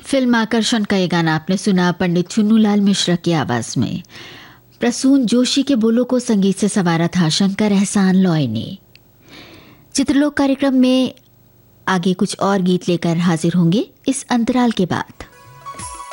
Film आकर्षण का ये गाना आपने सुना पंडित चुन्नूलाल मिश्रा की आवाज में। प्रसून जोशी के बोलों को संगीत से संवारा था शंकर एहसान लॉय ने। चित्रलोक कार्यक्रम में आगे कुछ और गीत लेकर हाजिर होंगे इस अंतराल के बाद।